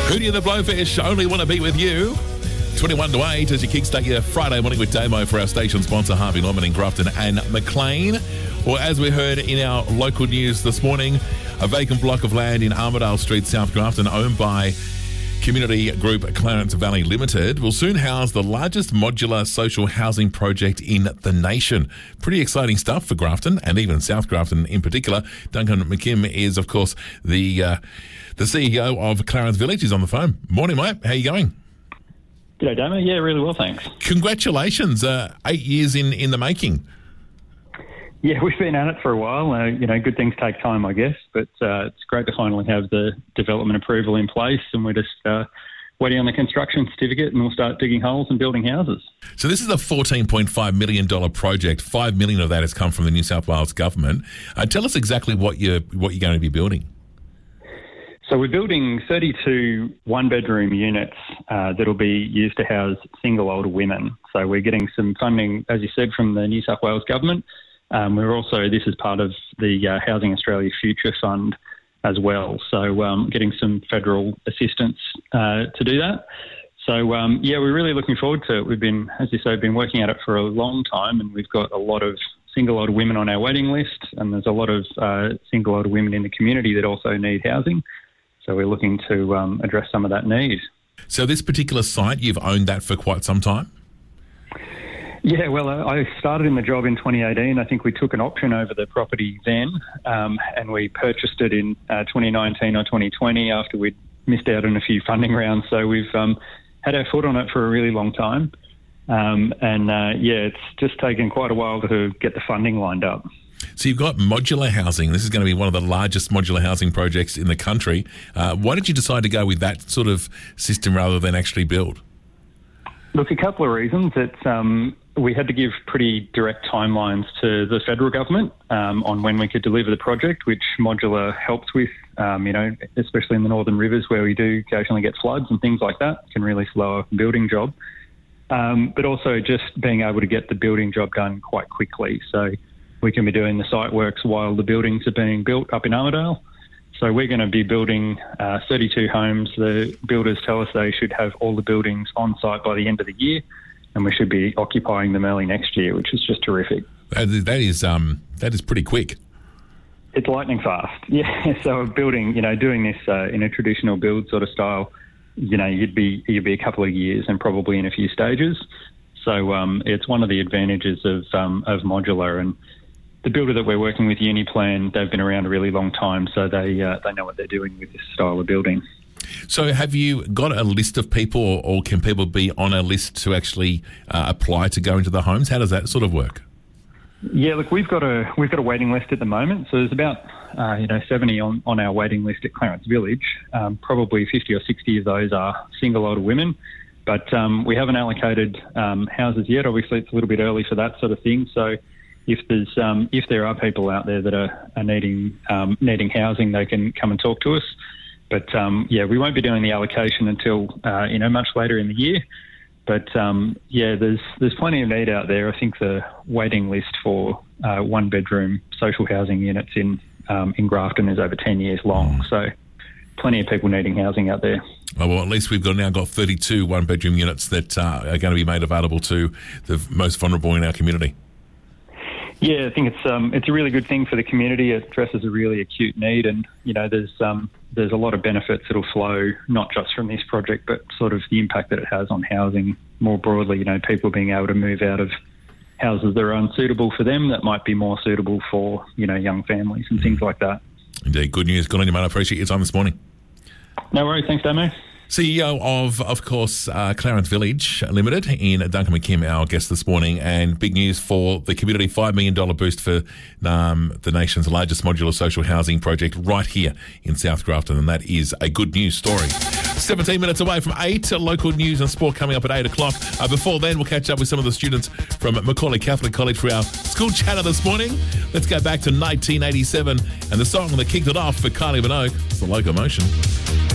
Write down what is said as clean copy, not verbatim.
Hootie and the Blowfish, only want to be with you. 21 to 8 as you kickstart your Friday morning with Damo for our station sponsor, Harvey Norman in Grafton and Maclean. Well, as we heard in our local news this morning, a vacant block of land in Armidale Street, South Grafton, owned by community group Clarence Valley Limited, will soon house the largest modular social housing project in the nation. Pretty exciting stuff for Grafton and even South Grafton in particular. Duncan McKim is, of course, the CEO of Clarence Village. He's on the phone. Morning, mate. How you going? G'day, Damo. Yeah, really well, thanks. Congratulations. 8 years in the making. Yeah, we've been at it for a while. Good things take time, I guess, but it's great to finally have the development approval in place, and we're just waiting on the construction certificate, and we'll start digging holes and building houses. So this is a $14.5 million project. $5 million of that has come from the New South Wales government. Tell us exactly what you're going to be building. So we're building 32 one-bedroom units that'll be used to house single older women. So we're getting some funding, as you said, from the New South Wales government. This is part of the Housing Australia Future Fund as well. So getting some federal assistance to do that. So, we're really looking forward to it. We've been, as you say, working at it for a long time, and we've got a lot of single older women on our waiting list, and there's a lot of single older women in the community that also need housing. So we're looking to address some of that need. So this particular site, you've owned that for quite some time? Yeah, well, I started in the job in 2018. I think we took an option over the property then, and we purchased it in 2019 or 2020 after we'd missed out on a few funding rounds. So we've had our foot on it for a really long time. It's just taken quite a while to get the funding lined up. So you've got modular housing. This is going to be one of the largest modular housing projects in the country. Why did you decide to go with that sort of system rather than actually build? Look, a couple of reasons. We had to give pretty direct timelines to the federal government on when we could deliver the project, which modular helps with, especially in the Northern Rivers where we do occasionally get floods and things like that. It can really slow a building job. But also just being able to get the building job done quite quickly. So we can be doing the site works while the buildings are being built up in Armidale. So we're going to be building 32 homes. The builders tell us they should have all the buildings on site by the end of the year, and we should be occupying them early next year, which is just terrific. That is pretty quick. It's lightning fast. Yeah. So building, doing this in a traditional build sort of style, you'd be a couple of years and probably in a few stages. So it's one of the advantages of modular. And the builder that we're working with, Uniplan, they've been around a really long time, so they know what they're doing with this style of building. So have you got a list of people, or can people be on a list to actually apply to go into the homes? How does that sort of work? Yeah, look, we've got a waiting list at the moment. So there's about 70 on our waiting list at Clarence Village. Probably 50 or 60 of those are single older women. But we haven't allocated houses yet. Obviously, it's a little bit early for that sort of thing. So if there are people out there that are needing housing, they can come and talk to us. But we won't be doing the allocation until much later in the year. But there's plenty of need out there. I think the waiting list for one bedroom social housing units in Grafton is over 10 years long. So plenty of people needing housing out there. Oh, well, at least we've now got 32 one-bedroom units that are going to be made available to the most vulnerable in our community. Yeah, I think it's a really good thing for the community. It addresses a really acute need, and there's a lot of benefits that'll flow not just from this project, but sort of the impact that it has on housing more broadly. People being able to move out of houses that are unsuitable for them that might be more suitable for young families and things like that. Indeed, good news. Good on you, mate. I appreciate your time this morning. No worries. Thanks, Damo. CEO of course, Clarence Village Limited in Duncan McKim, our guest this morning, and big news for the community, $5 million boost for the nation's largest modular social housing project right here in South Grafton, and that is a good news story. 17 minutes away from 8, local news and sport coming up at 8 o'clock. Before then, we'll catch up with some of the students from Macaulay Catholic College for our school chatter this morning. Let's go back to 1987 and the song that kicked it off for Kylie Minogue. It's The Locomotion.